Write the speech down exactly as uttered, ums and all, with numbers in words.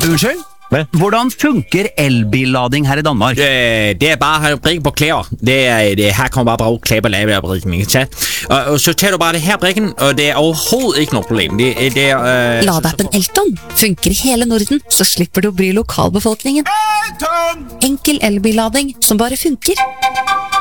Unnskyld? Hva? Hvordan funker elbillading her i Danmark? Øh, det er bare brikken på klæder. Det er, det, her kommer bare brug klæder på lave af brikken, ikke sant? Og, og så tager du bare det her brikken, og det er overhovedet ikke noe problem. Det, det er... Øh, Ladeappen Elton funker i hele Norden, så slipper du å bry lokalbefolkningen. Enkel elbillading som bare funker.